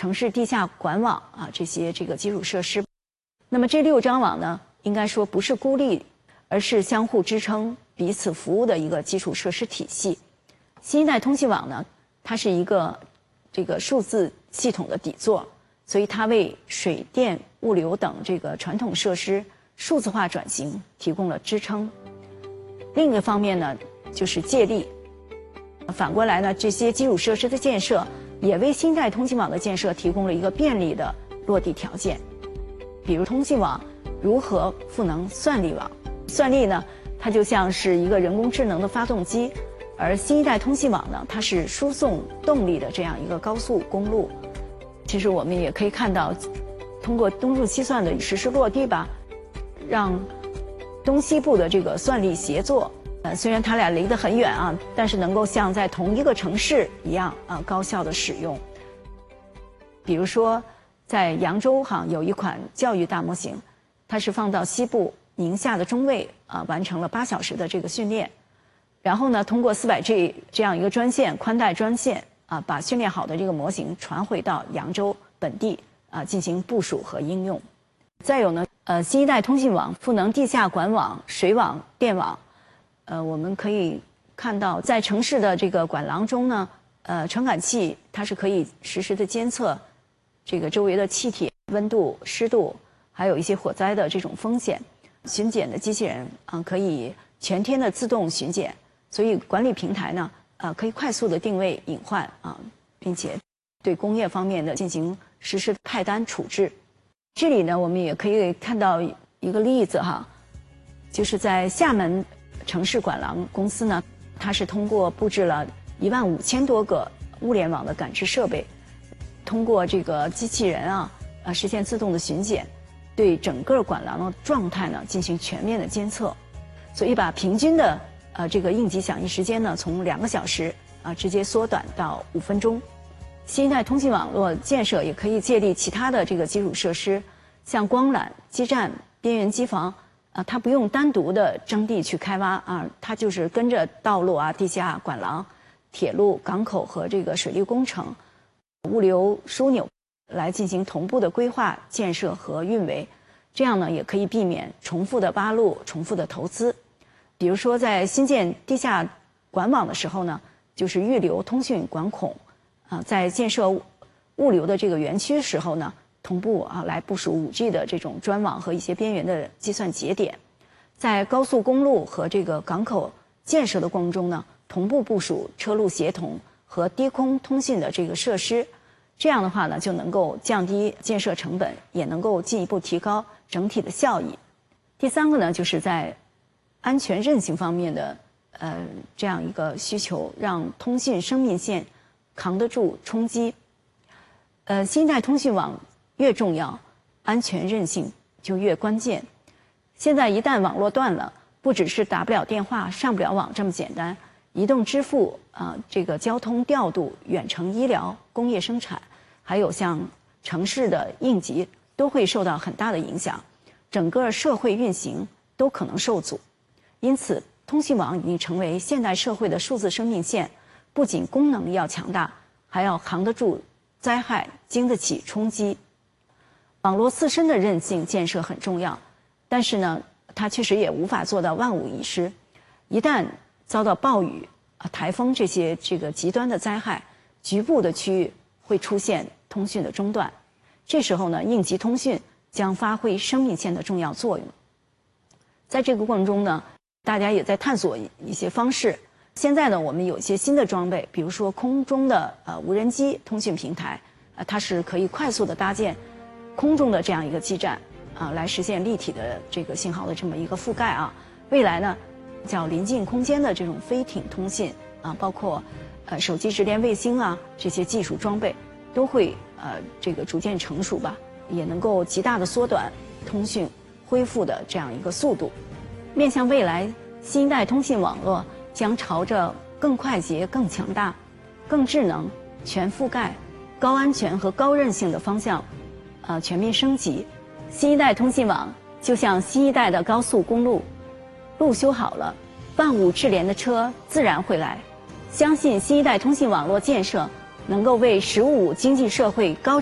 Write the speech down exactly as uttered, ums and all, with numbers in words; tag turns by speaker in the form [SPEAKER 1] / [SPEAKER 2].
[SPEAKER 1] 城市地下管网啊这些这个基础设施。那么这六张网呢，应该说不是孤立，而是相互支撑、彼此服务的一个基础设施体系。新一代通信网呢，它是一个这个数字系统的底座，所以它为水电、物流等这个传统设施数字化转型提供了支撑。另一个方面呢，就是借力。反过来呢，这些基础设施的建设也为新一代通信网的建设提供了一个便利的落地条件。比如通信网如何赋能算力网？算力呢，它就像是一个人工智能的发动机，而新一代通信网呢，它是输送动力的这样一个高速公路。其实我们也可以看到，通过东数西算的实施落地吧，让东西部的这个算力协作，呃，虽然它俩离得很远啊，但是能够像在同一个城市一样啊，高效的使用。比如说，在扬州哈有一款教育大模型，它是放到西部宁夏的中卫啊，完成了八小时的这个训练，然后呢，通过 四百 G 这样一个专线宽带专线啊，把训练好的这个模型传回到扬州本地啊，进行部署和应用。再有呢，呃，新一代通信网赋能地下管网、水网、电网。呃，我们可以看到，在城市的这个管廊中呢，呃，传感器它是可以实时的监测这个周围的气体、温度、湿度，还有一些火灾的这种风险。巡检的机器人啊、呃，可以全天的自动巡检，所以管理平台呢，呃，可以快速的定位隐患啊、呃，并且对工业方面的进行实时派单处置。这里呢，我们也可以看到一个例子哈，就是在厦门城市管廊公司呢，它是通过布置了一万五千多个物联网的感知设备，通过这个机器人啊，啊实现自动的巡检，对整个管廊的状态呢进行全面的监测，所以把平均的呃这个应急响应时间呢从两个小时啊直接缩短到五分钟。新一代通信网络建设也可以借力其他的这个基础设施，像光缆、基站、边缘机房啊，它不用单独的征地去开挖啊，它就是跟着道路啊、地下管廊、铁路、港口和这个水利工程、物流枢纽来进行同步的规划、建设和运维，这样呢也可以避免重复的挖路、重复的投资。比如说在新建地下管网的时候呢，就是预留通讯管孔。啊，在建设物流的这个园区时候呢，同步啊来部署 五 G 的这种专网和一些边缘的计算节点，在高速公路和这个港口建设的过程中呢，同步部署车路协同和低空通信的这个设施，这样的话呢，就能够降低建设成本，也能够进一步提高整体的效益。第三个呢，就是在安全韧性方面的呃这样一个需求，让通信生命线扛得住冲击。呃，新一代通讯网越重要，安全韧性就越关键。现在一旦网络断了，不只是打不了电话、上不了网这么简单，移动支付啊、呃，这个交通调度、远程医疗、工业生产，还有像城市的应急，都会受到很大的影响，整个社会运行都可能受阻。因此，通信网已经成为现代社会的数字生命线。不仅功能要强大，还要扛得住灾害，经得起冲击。网络自身的韧性建设很重要，但是呢，它确实也无法做到万无一失。一旦遭到暴雨、啊台风这些这个极端的灾害，局部的区域会出现通讯的中断，这时候呢，应急通讯将发挥生命线的重要作用。在这个过程中呢，大家也在探索一些方式。现在呢，我们有一些新的装备，比如说空中的呃无人机通讯平台，呃，它是可以快速的搭建空中的这样一个基站啊、呃，来实现立体的这个信号的这么一个覆盖啊。未来呢，叫临近空间的这种飞艇通信啊，包括呃手机直连卫星啊这些技术装备，都会呃这个逐渐成熟吧，也能够极大的缩短通讯恢复的这样一个速度。面向未来，新一代通信网络将朝着更快捷、更强大、更智能、全覆盖、高安全和高韧性的方向，呃，全面升级。新一代通信网就像新一代的高速公路，路修好了，万物智联的车自然会来。相信新一代通信网络建设能够为“十五五”经济社会高